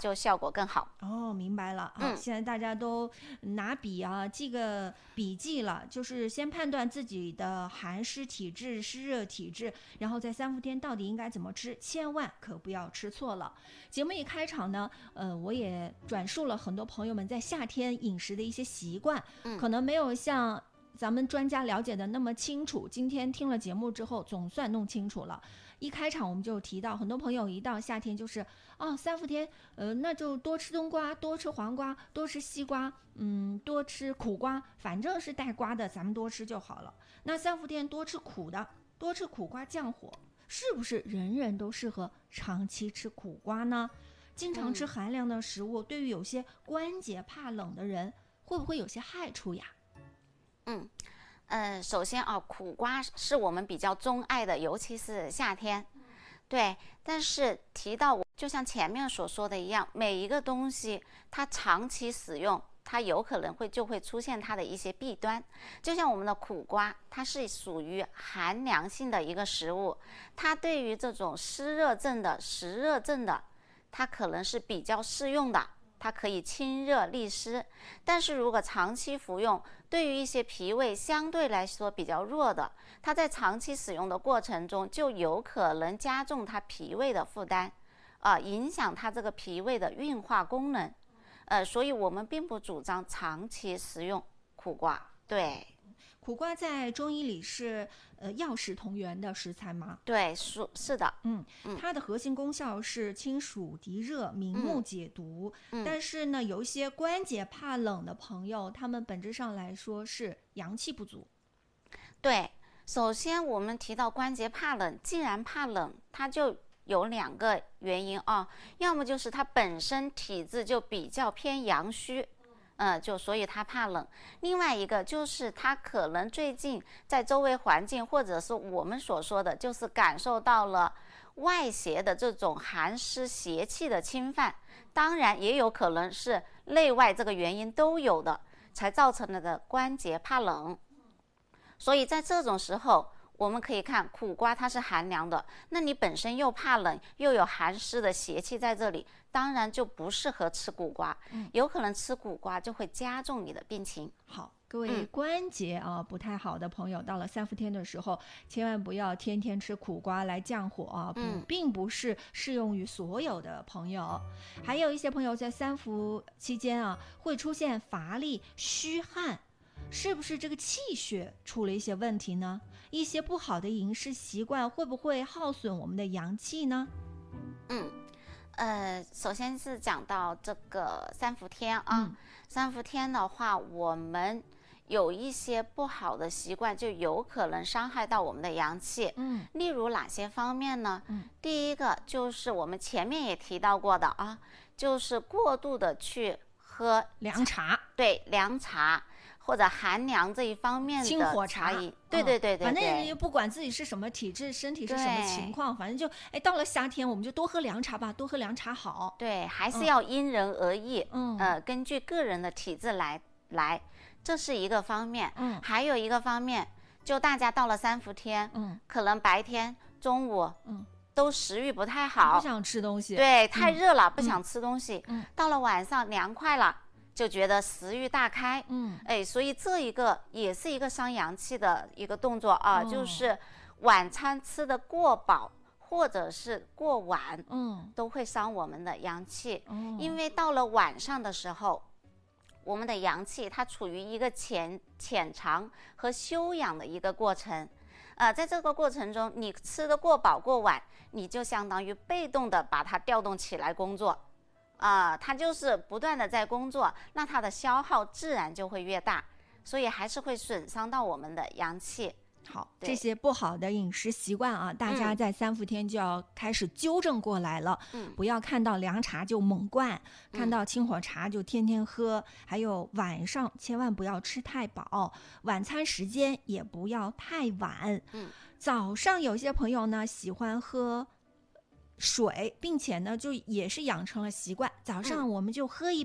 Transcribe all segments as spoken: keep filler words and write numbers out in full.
就效果更好。 哦，明白了。好， 嗯， 现在大家都拿笔啊记个笔记了，就是先判断自己的寒湿体质、湿热体质，然后在三伏天到底应该怎么吃，千万可不要吃错了。节目一开场呢，呃，我也转述了很多朋友们在夏天饮食的一些习惯， 嗯， 可能没有像咱们专家了解的那么清楚，今天听了节目之后总算弄清楚了。一开场我们就提到，很多朋友一到夏天就是哦，三伏天，呃，那就多吃冬瓜，多吃黄瓜，多吃西瓜，嗯，多吃苦瓜，反正是带瓜的，咱们多吃就好了。那三伏天多吃苦的，多吃苦瓜降火，是不是人人都适合长期吃苦瓜呢？经常吃寒凉的食物，嗯、对于有些关节怕冷的人，会不会有些害处呀？ 嗯。呃，首先啊，苦瓜是我们比较钟爱的，尤其是夏天。对，但是提到我，就像前面所说的一样，每一个东西它长期使用，它有可能会就会出现它的一些弊端。就像我们的苦瓜，它是属于寒凉性的一个食物，它对于这种湿热症的、实热症的，它可能是比较适用的。它可以清热利湿，但是如果长期服用，对于一些脾胃相对来说比较弱的，它在长期使用的过程中，就有可能加重它脾胃的负担，啊、呃，影响它这个脾胃的运化功能，呃，所以我们并不主张长期食用苦瓜。对。 苦瓜在中医里是呃药食同源的食材吗？ 对，是是的。 嗯，它的核心功效是清暑涤热、明目解毒。嗯，但是呢，有一些关节怕冷的朋友，他们本质上来说是阳气不足。 对，首先我们提到关节怕冷，既然怕冷，它就有两个原因啊，要么就是它本身体质就比较偏阳虚。嗯，就所以他怕冷。另外一个就是他可能最近在周围环境，或者是我们所说的，就是感受到了外邪的这种寒湿邪气的侵犯。当然，也有可能是内外这个原因都有的，才造成了的关节怕冷。所以在这种时候，我们可以看苦瓜它是寒凉的，那你本身又怕冷，又有寒湿的邪气在这里，当然就不适合吃苦瓜。嗯，有可能吃苦瓜就会加重你的病情。 好，各位关节啊、嗯、不太好的朋友，到了三伏天的时候，千万不要天天吃苦瓜来降火啊，不、嗯，并不是适用于所有的朋友。还有一些朋友在三伏期间啊，会出现乏力、虚汗。是不是这个气血出了一些问题呢？一些不好的饮食习惯会不会耗损我们的阳气呢？ 嗯，呃，首先是讲到这个三伏天啊，嗯、三伏天的话，我们有一些不好的习惯，就有可能伤害到我们的阳气。嗯，例如哪些方面呢？嗯，第一个就是我们前面也提到过的啊，就是过度的去喝凉茶， 对，凉茶。或者寒凉这一方面的清火茶， 对对对对对， 反正又不管自己是什么体质，身体是什么情况，反正就哎，到了夏天我们就多喝凉茶吧，多喝凉茶好。 对，还是要因人而异，嗯，呃，根据个人的体质来来，这是一个方面。嗯，还有一个方面，就大家到了三伏天，嗯，可能白天、中午，嗯，都食欲不太好， 不想吃东西， 对，太热了，嗯、不想吃东西。嗯，到了晚上凉快了。就觉得食欲大开，嗯，哎，所以这一个也是一个伤阳气的一个动作啊，哦、就是晚餐吃的过饱或者是过晚，嗯，都会伤我们的阳气，哦、因为到了晚上的时候，我们的阳气它处于一个潜潜藏和休养的一个过程，呃，在这个过程中，你吃的过饱过晚，你就相当于被动的把它调动起来工作。啊、呃，它就是不断的在工作，那它的消耗自然就会越大，所以还是会损伤到我们的阳气。 好，这些不好的饮食习惯啊，大家在三伏天就要开始纠正过来了。嗯，不要看到凉茶就猛灌，嗯、看到清火茶就天天喝，还有晚上千万不要吃太饱，晚餐时间也不要太晚。嗯，早上有些朋友呢喜欢喝水，并且呢就也是养成了习惯，早上我们就喝一杯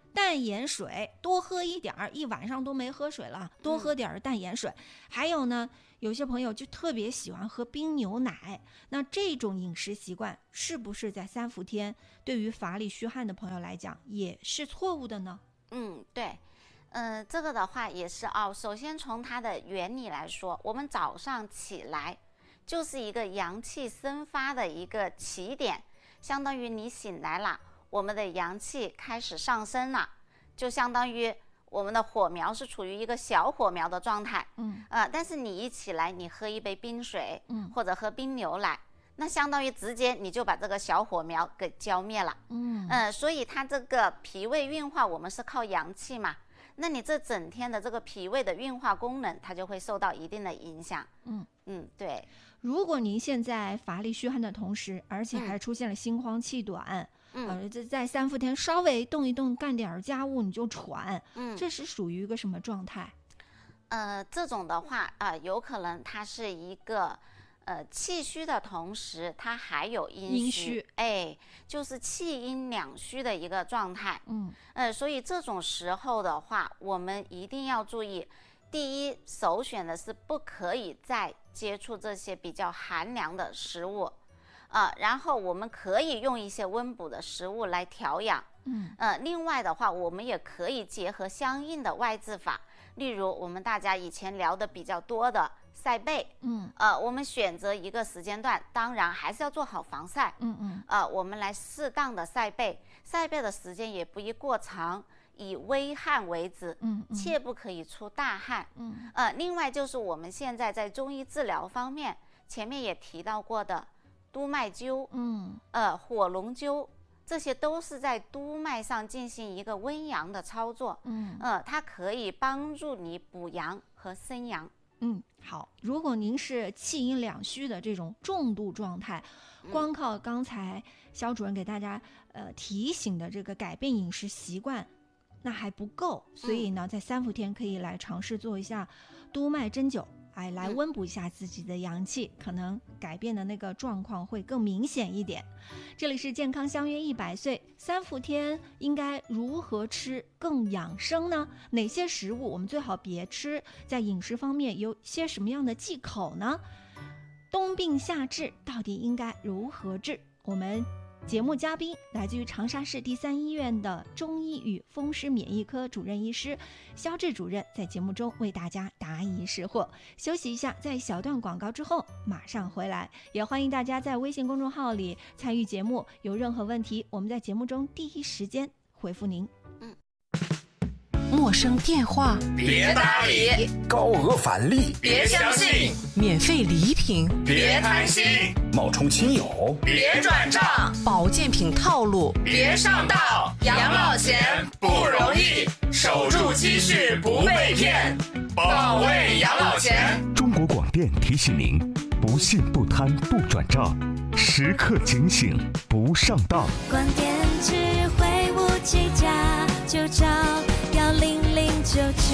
淡盐水多喝一点儿，一晚上都没喝水了，多喝点儿淡盐水。嗯、还有呢，有些朋友就特别喜欢喝冰牛奶，那这种饮食习惯是不是在三伏天对于乏力虚汗的朋友来讲也是错误的呢？ 嗯，对。呃，这个的话也是哦。首先从它的原理来说，我们早上起来就是一个阳气生发的一个起点，相当于你醒来了，我们的阳气开始上升了，就相当于我们的火苗是处于一个小火苗的状态。 嗯， 呃，但是你一起来，你喝一杯冰水， 嗯， 或者喝冰牛奶，那相当于直接你就把这个小火苗给浇灭了。 嗯， 呃，所以它这个脾胃运化，我们是靠阳气嘛。那你这整天的这个脾胃的运化功能，它就会受到一定的影响。 嗯嗯，对。 如果您现在乏力虚汗的同时，而且还出现了心慌气短， 嗯， 呃，在在三伏天稍微动一动，干点家务你就喘， 嗯， 这是属于一个什么状态？ 呃，这种的话啊、呃，有可能它是一个。呃，气虚的同时，它还有阴虚， 阴虚， 哎，就是气阴两虚的一个状态。 嗯， 呃，所以这种时候的话，我们一定要注意，第一，首选的是不可以再接触这些比较寒凉的食物，啊、呃，然后我们可以用一些温补的食物来调养。 嗯， 呃，另外的话，我们也可以结合相应的外治法，例如我们大家以前聊的比较多的。晒背， 嗯， 呃，我们选择一个时间段，当然还是要做好防晒， 嗯嗯， 呃，我们来适当的晒背，晒背的时间也不宜过长，以微汗为止， 嗯，嗯切不可以出大汗， 嗯， 呃，另外就是我们现在在中医治疗方面，前面也提到过的督脉灸， 嗯， 呃，火龙灸。这些都是在督脉上进行一个温阳的操作， 嗯， 呃，它可以帮助你补阳和生阳。 嗯，好。如果您是气阴两虚的这种重度状态，光靠刚才肖主任给大家呃提醒的这个改变饮食习惯，那还不够。所以呢，在三伏天可以来尝试做一下督脉针灸，哎，来温补一下自己的阳气，可能改变的那个状况会更明显一点。这里是健康相约一百岁，三伏天应该如何吃更养生呢？哪些食物我们最好别吃？在饮食方面有些什么样的忌口呢？冬病夏治到底应该如何治？我们节目嘉宾来自于长沙市第三医院的中医与风湿免疫科主任医师肖志主任，在节目中为大家答疑释惑。休息一下，在小段广告之后马上回来。也欢迎大家在微信公众号里参与节目，有任何问题我们在节目中第一时间回复您。 嗯， 陌生电话别搭理， 高额返利别相信， 免费礼品别贪心， 冒充亲友别转账， 保健品套路别上当。养老钱不容易，守住积蓄不被骗，保卫养老钱。 中国广电提醒您：不信不贪不转账，时刻警醒不上当。 广电智慧无计价，就找幺零零九九。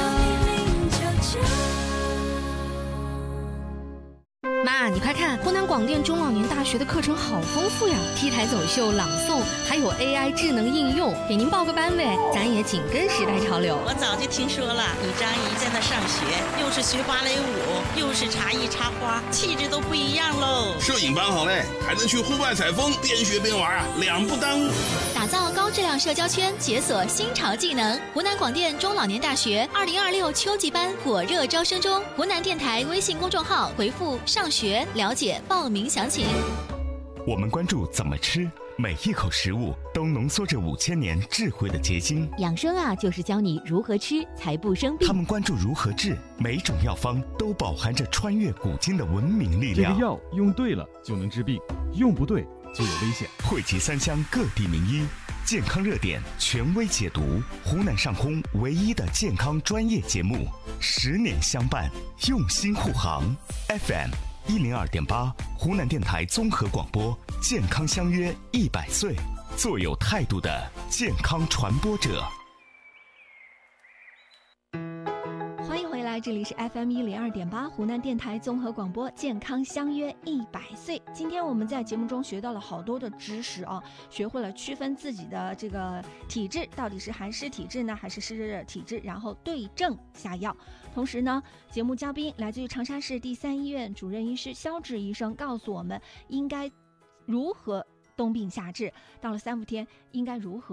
妈，你快看，湖南广电中老年大学的课程好丰富呀 ！T 台走秀、朗诵，还有 A I 智能应用，给您报个班呗，咱也紧跟时代潮流。 我早就听说了，你张姨在那上学，又是学芭蕾舞，又是茶艺插花，气质都不一样喽。 摄影班好嘞，还能去户外采风，边学边玩啊，两不耽误。 打造高质量社交圈，解锁新潮技能。湖南广电中老年大学二零二六秋季班火热招生中，湖南电台微信公众号回复上学了解报名详情。 我们关注怎么吃，每一口食物都浓缩着五千年智慧的结晶。 养生啊，就是教你如何吃才不生病。 他们关注如何治，每种药方都饱含着穿越古今的文明力量。 这个药用对了就能治病，用不对就有危险。 汇集三湘各地名医，健康热点权威解读，湖南上空唯一的健康专业节目，十年相伴，用心护航。F M 一零二点八，湖南电台综合广播，健康相约一百岁，做有态度的健康传播者。 欢迎回来， 来，这里是 F M 一零二点八湖南电台综合广播，健康相约一百岁。今天我们在节目中学到了好多的知识啊，学会了区分自己的这个体质到底是寒湿体质呢，还是湿热体质，然后对症下药。同时呢，节目嘉宾来自于长沙市第三医院主任医师肖志医生告诉我们应该如何冬病夏治，到了三伏天应该如何